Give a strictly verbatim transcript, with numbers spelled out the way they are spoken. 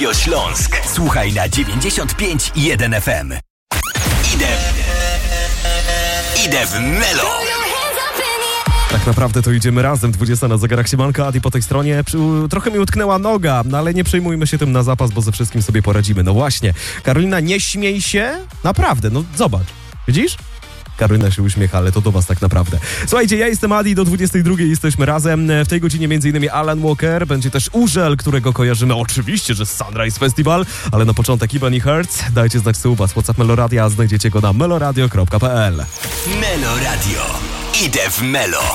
Radio Śląsk. Słuchaj na dziewięćdziesiąt pięć i jeden F M. Idę... Idę w Melo. Tak naprawdę to idziemy razem. dwudziesta na zegarach. Siemanko, Adi po tej stronie. Przy, trochę mi utknęła noga, no ale nie przejmujmy się tym na zapas, bo ze wszystkim sobie poradzimy. No właśnie. Karolina, nie śmiej się. Naprawdę, no zobacz. Widzisz? Karolina się uśmiecha, ale to do was tak naprawdę. Słuchajcie, ja jestem Adi, do dwudziestej drugiej jesteśmy razem. W tej godzinie między innymi Alan Walker, będzie też Urzel, którego kojarzymy oczywiście, że z Sunrise Festival, ale na początek Ebony Hertz. Dajcie znać suba z WhatsApp Meloradia, a znajdziecie go na meloradio kropka p l. Melo Radio. Idę w Melo.